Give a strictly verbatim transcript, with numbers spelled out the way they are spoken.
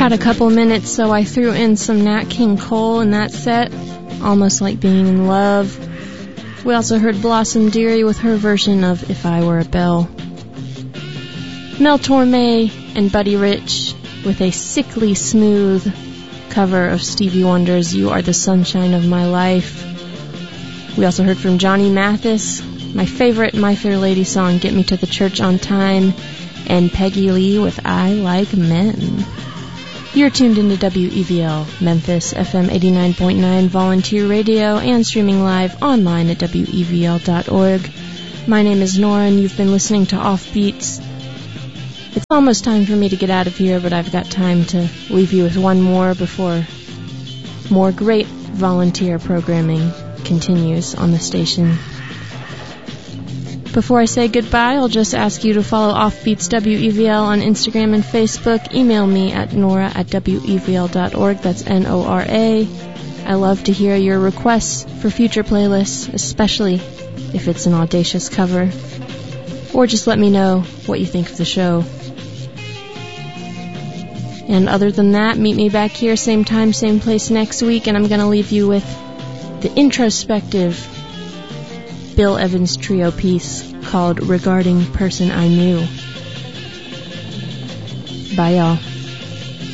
Had a couple minutes, so I threw in some Nat King Cole in that set, Almost Like Being in Love. We also heard Blossom Dearie with her version of If I Were a Bell. Mel Torme and Buddy Rich with a sickly smooth cover of Stevie Wonder's You Are the Sunshine of My Life. We also heard from Johnny Mathis, my favorite My Fair Lady song, Get Me to the Church on Time, and Peggy Lee with I Like Men. You're tuned into W E V L Memphis, F M eighty-nine point nine Volunteer Radio, and streaming live online at W E V L dot org. My name is Nora, and you've been listening to Offbeats. It's almost time for me to get out of here, but I've got time to leave you with one more before more great volunteer programming continues on the station. Before I say goodbye, I'll just ask you to follow Offbeats W E V L on Instagram and Facebook. Email me at nora at W E V L dot org. That's N O R A. I love to hear your requests for future playlists, especially if it's an audacious cover. Or just let me know what you think of the show. And other than that, meet me back here, same time, same place next week, and I'm going to leave you with the introspective Bill Evans trio piece called Regarding Person I Knew. Bye, y'all.